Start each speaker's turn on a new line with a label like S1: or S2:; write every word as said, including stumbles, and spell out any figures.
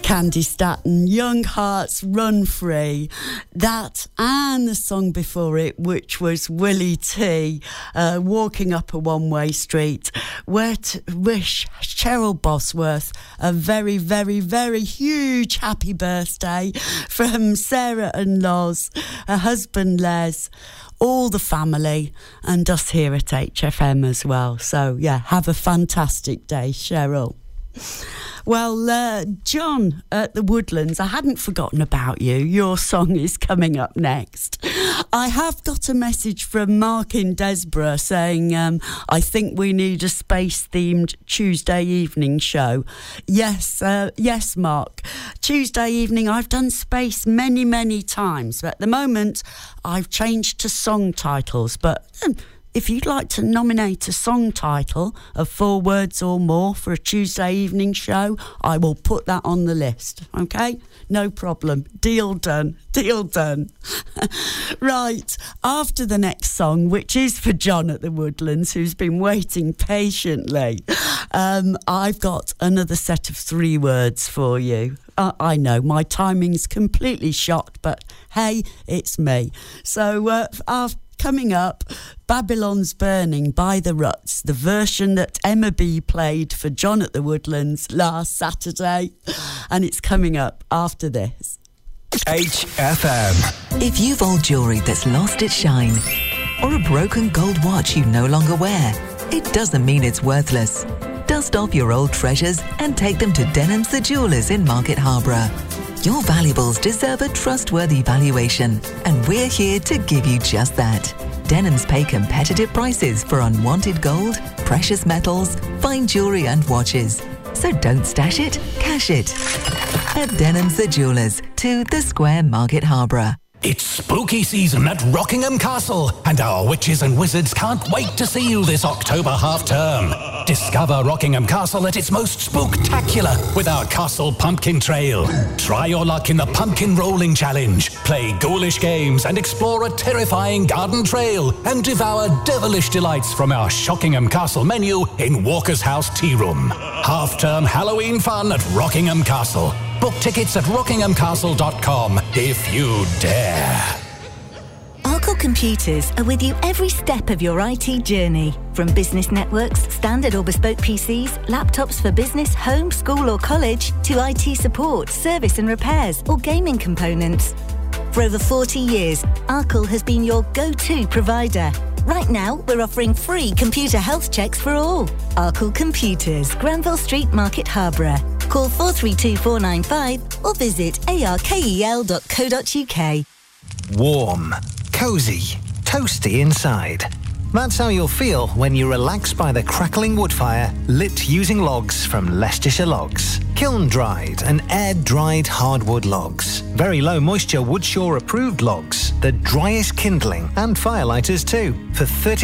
S1: Candy Staton, Young Hearts Run Free. That and the song before it, which was Willie T, uh, Walking Up a One-Way Street. Where to wish Cheryl Bosworth a very, very, very huge happy birthday from Sarah and Loz, her husband Les, all the family, and us here at H F M as well. So, yeah, have a fantastic day, Cheryl. Well, uh, John at the Woodlands, I hadn't forgotten about you. Your song is coming up next. I have got a message from Mark in Desborough saying, um, I think we need a space-themed Tuesday evening show. Yes, uh, yes, Mark. Tuesday evening, I've done space many, many times. But at the moment, I've changed to song titles. But... Um, If you'd like to nominate a song title of four words or more for a Tuesday evening show, I will put that on the list, OK? No problem. Deal done. Deal done. Right, after the next song, which is for John at the Woodlands, who's been waiting patiently, um, I've got another set of three words for you. Uh, I know, my timing's completely shot, but hey, it's me. So, uh, after coming up, Babylon's Burning by The Ruts, the version that Emma B played for John at the Woodlands last Saturday, and it's coming up after this.
S2: H F M.
S3: If you've old jewellery that's lost its shine, or a broken gold watch you no longer wear, it doesn't mean it's worthless. Dust off your old treasures and take them to Denham's The Jewellers in Market Harborough. Your valuables deserve a trustworthy valuation, and we're here to give you just that. Denham's pay competitive prices for unwanted gold, precious metals, fine jewellery and watches. So don't stash it, cash it. At Denham's The Jewellers, to the Square, Market Harborough.
S4: It's spooky season at Rockingham Castle, and our witches and wizards can't wait to see you this October half-term. Discover Rockingham Castle at its most spooktacular with our Castle Pumpkin Trail. Try your luck in the Pumpkin Rolling Challenge, play ghoulish games and explore a terrifying garden trail, and devour devilish delights from our Shockingham Castle menu in Walker's House Tea Room. Half-term Halloween fun at Rockingham Castle. Book tickets at rockingham castle dot com if you dare.
S5: Arkle Computers are with you every step of your I T journey. From business networks, standard or bespoke P Cs, laptops for business, home, school or college, to I T support, service and repairs, or gaming components. For over forty years, Arkle has been your go-to provider. Right now, we're offering free computer health checks for all. Arkle Computers, Granville Street, Market Harborough. Call four three two four nine five or visit arkel dot co dot uk.
S2: Warm, cosy, toasty inside. That's how you'll feel when you relax by the crackling wood fire lit using logs from Leicestershire Logs. Kiln-dried and air-dried hardwood logs. Very low moisture Woodshaw approved logs. The driest kindling and firelighters too. For thirty